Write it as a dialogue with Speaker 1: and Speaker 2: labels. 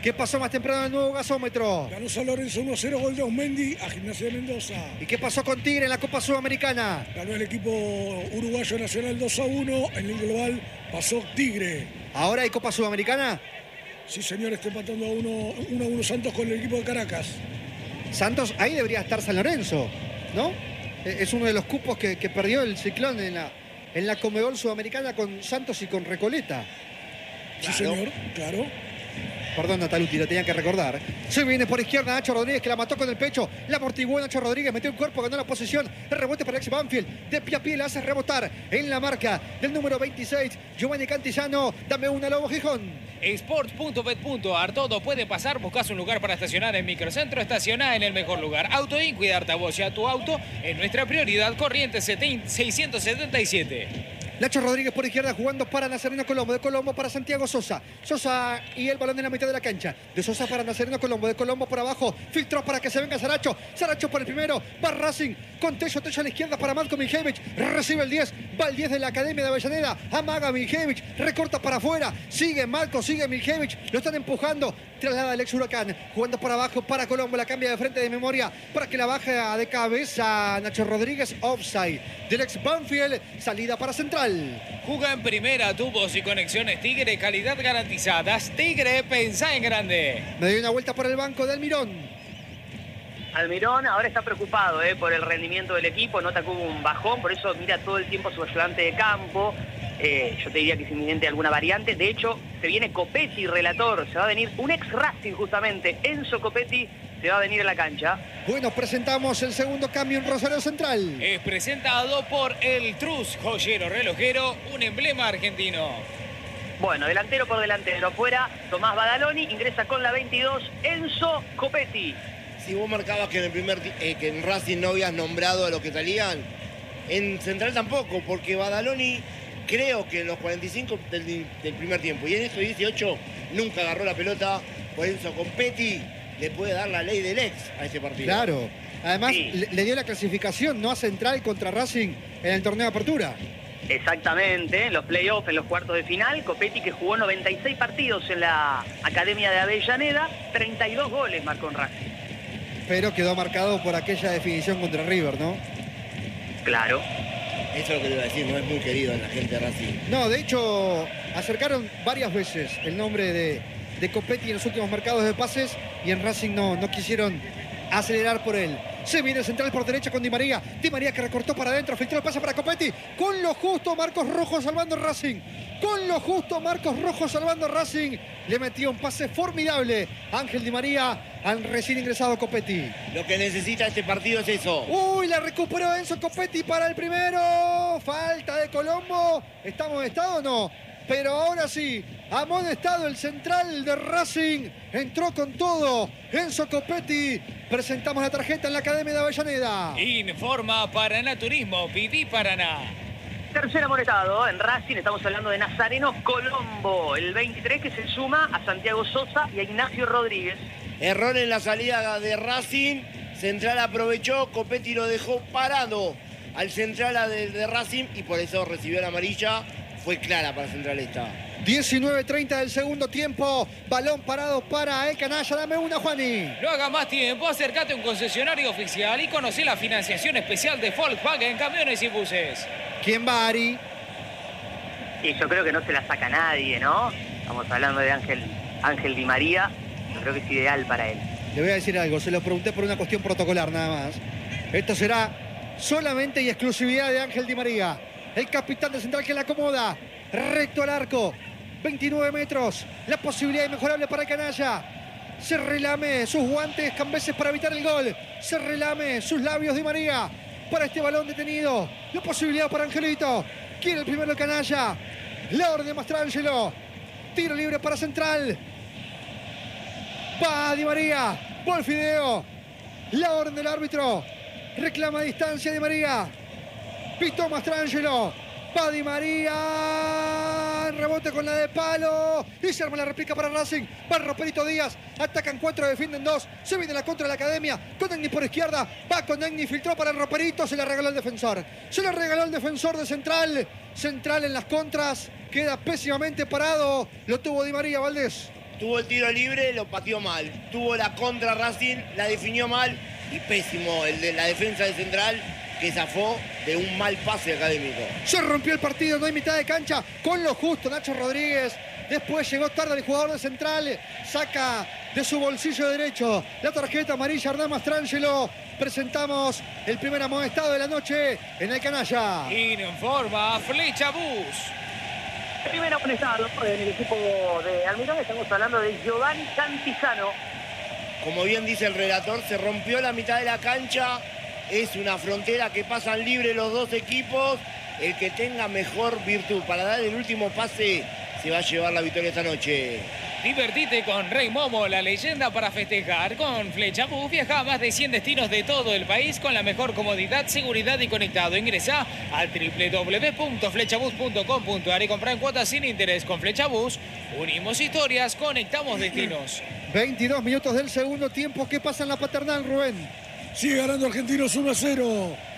Speaker 1: ¿Qué pasó más temprano en el nuevo gasómetro?
Speaker 2: Ganó San Lorenzo 1-0, gol de Osmendi a Gimnasia de Mendoza.
Speaker 1: ¿Y qué pasó con Tigre en la Copa Sudamericana?
Speaker 2: Ganó el equipo uruguayo Nacional 2-1. En el global pasó Tigre.
Speaker 1: ¿Ahora hay Copa Sudamericana?
Speaker 2: Sí, señor, está empatando a 1-1 Santos con el equipo de Caracas.
Speaker 1: Santos, ahí debería estar San Lorenzo, ¿no? Es uno de los cupos que perdió el Ciclón en la Conmebol Sudamericana con Santos y con Recoleta.
Speaker 2: Sí, señor, claro.
Speaker 1: Perdón, Nataluti, lo tenía que recordar. Se viene por izquierda Nacho Rodríguez, que la mató con el pecho. La amortiguó Nacho Rodríguez, metió el cuerpo, ganó la posición. El rebote para Alex Banfield. De pie a pie la hace rebotar en la marca del número 26. Giovanni Cantillano, dame una, Lobo Gijón.
Speaker 3: Sports.bet.ar, todo puede pasar. Buscas un lugar para estacionar en Microcentro, estacioná en el mejor lugar. Autoin, cuidarte a vos y a tu auto es nuestra prioridad. Corrientes 677.
Speaker 1: Nacho Rodríguez por izquierda jugando para Nazareno Colombo. De Colombo para Santiago Sosa. Sosa y el balón en la mitad de la cancha. De Sosa para Nazareno Colombo. De Colombo por abajo. Filtró para que se venga Saracho. Saracho por el primero. Va Racing con Tello. Tello a la izquierda para Marco Miljevich. Recibe el 10. Va el 10 de la Academia de Avellaneda. Amaga Miljevich. Recorta para afuera. Sigue Marco. Sigue Miljevich. Lo están empujando. Traslada el ex Huracán. Jugando para abajo para Colombo. La cambia de frente de memoria para que la baje de cabeza Nacho Rodríguez. Offside del ex Banfield. Salida para Central.
Speaker 3: Juega en primera, tubos y conexiones Tigre, calidad garantizadas. Tigre, pensá en grande.
Speaker 1: Me dio una vuelta por el banco de Almirón.
Speaker 4: Almirón ahora está preocupado por el rendimiento del equipo, nota que hubo un bajón, por eso mira todo el tiempo su ayudante de campo. Yo te diría que es inminente alguna variante. De hecho, se viene Copetti, relator. Se va a venir un ex Racing justamente, Enzo Copetti, se va a venir a la cancha.
Speaker 1: Bueno, presentamos el segundo cambio en Rosario Central.
Speaker 3: Es presentado por el Trus, joyero relojero, un emblema argentino.
Speaker 4: Bueno, delantero por delantero. Afuera, Tomás Badaloni, ingresa con la 22, Enzo Copetti.
Speaker 5: Si vos marcabas que que en Racing no habías nombrado a los que salían, en Central tampoco, porque Badaloni creo que en los 45 del primer tiempo y en estos 18 nunca agarró la pelota. Por eso Copetti le puede dar la ley del ex a este partido.
Speaker 1: Claro. Además,
Speaker 4: Sí.
Speaker 1: le dio la clasificación, no a Central contra Racing en el torneo de apertura.
Speaker 4: Exactamente, en los playoffs, en los cuartos de final, Copetti que jugó 96 partidos en la Academia de Avellaneda, 32 goles marcó en Racing.
Speaker 1: Pero quedó marcado por aquella definición contra River, ¿no?
Speaker 4: Claro.
Speaker 5: Eso es lo que te iba a decir, no es muy querido en la gente de Racing.
Speaker 1: No, de hecho, acercaron varias veces el nombre de Copetti en los últimos mercados de pases y en Racing no quisieron acelerar por él. Se viene Central por derecha con Di María. Di María que recortó para adentro, filtró el pase para Copetti. Con lo justo Marcos Rojo salvando Racing. Con lo justo Marcos Rojo salvando Racing. Le metió un pase formidable Ángel Di María al recién ingresado Copetti.
Speaker 5: Lo que necesita este partido es eso.
Speaker 1: Uy, la recuperó Enzo Copetti para el primero. Falta de Colombo. ¿Estamos en estado o no? Pero ahora sí, amonestado el central de Racing. Entró con todo Enzo Copetti. Presentamos la tarjeta en la Academia de Avellaneda.
Speaker 3: Informa Paraná Turismo, viví Paraná.
Speaker 4: Tercer amonestado en Racing, estamos hablando de Nazareno Colombo, el 23 que se suma a Santiago Sosa y a Ignacio Rodríguez.
Speaker 5: Error en la salida de Racing. Central aprovechó, Copetti lo dejó parado al central de Racing y por eso recibió la amarilla. Fue clara para Central esta.
Speaker 1: 19:30 del segundo tiempo. Balón parado para el canalla. Dame una, Juani.
Speaker 3: No haga más tiempo, acércate a un concesionario oficial y conoce la financiación especial de Volkswagen Camiones y Buses.
Speaker 1: ¿Quién va, Ari?
Speaker 4: Y yo creo que no se la saca nadie, ¿no? Estamos hablando de Ángel Di María, yo creo que es ideal para él.
Speaker 1: Le voy a decir algo. Se lo pregunté por una cuestión protocolar nada más. Esto será solamente y exclusividad de Ángel Di María. El capitán de Central que la acomoda. Recto al arco. 29 metros. La posibilidad inmejorable para el canalla. Se relame sus guantes cambeses para evitar el gol. Se relame sus labios Di María para este balón detenido. La posibilidad para Angelito. Quiere el primero el canalla. La orden de Mastrangelo. Tiro libre para Central. Va Di María. Bolfideo. La orden del árbitro. Reclama distancia Di María. Pitó Mastrangelo. Va Di María. Rebote con la de palo. Y se arma la réplica para Racing. Va Roperito Díaz. Atacan 4, defienden 2. Se viene la contra de la Academia. Con Negni por izquierda. Va con Negni. Filtró para el Roperito. Se la regaló el defensor. Se la regaló el defensor de Central. Central en las contras. Queda pésimamente parado. Lo tuvo Di María, Valdés.
Speaker 5: tuvo el tiro libre, lo pateó mal. Tuvo la contra Racing, la definió mal y pésimo el de la defensa de Central, que zafó de un mal pase académico.
Speaker 1: Se rompió el partido, no hay mitad de cancha, con lo justo Nacho Rodríguez. Después llegó tarde el jugador de Central, saca de su bolsillo derecho la tarjeta amarilla Hernán Mastrangelo. Presentamos el primer amonestado de la noche en el canalla.
Speaker 3: Informa Flecha Bus.
Speaker 4: Primer amonestado en el equipo de Almirón. Estamos hablando de Giovanni Cantizano.
Speaker 5: Como bien dice el relator, se rompió la mitad de la cancha. Es una frontera que pasan libre los dos equipos. El que tenga mejor virtud para dar el último pase se va a llevar la victoria esta noche.
Speaker 3: Divertite con Rey Momo, la leyenda para festejar. Con Flecha Bus viaja a más de 100 destinos de todo el país con la mejor comodidad, seguridad y conectado. Ingresa al www.flechabus.com.ar y compra en cuotas sin interés. Con Flecha Bus unimos historias, conectamos destinos.
Speaker 1: 22 minutos del segundo tiempo. ¿Qué pasa en la Paternal, Rubén?
Speaker 2: Sigue ganando Argentinos 1-0.